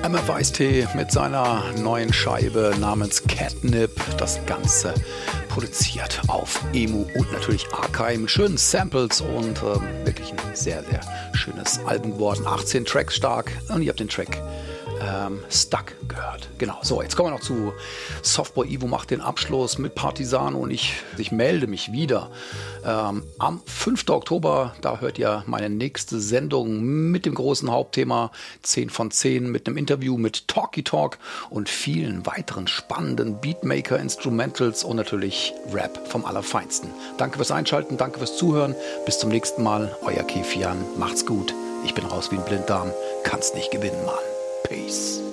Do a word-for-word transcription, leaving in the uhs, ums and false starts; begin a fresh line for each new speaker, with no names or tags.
M F Ice-T mit seiner neuen Scheibe namens Catnip. Das Ganze produziert auf Emu und natürlich Archive mit schönen Samples und äh, wirklich ein sehr, sehr schönes Album geworden. achtzehn Tracks stark und ihr habt den Track ähm, Stuck gehört. Genau, so, jetzt kommen wir noch zu Softboy Ivo macht den Abschluss mit Partisan und ich, ich melde mich wieder ähm, am fünften Oktober. Da hört ihr meine nächste Sendung mit dem großen Hauptthema zehn von zehn mit einem Interview mit Talky Talk und vielen weiteren spannenden Beatmaker, Instrumentals und natürlich Rap vom Allerfeinsten. Danke fürs Einschalten, danke fürs Zuhören. Bis zum nächsten Mal, euer Kefian. Macht's gut. Ich bin raus wie ein Blinddarm. Kann's nicht gewinnen, Mann. Peace.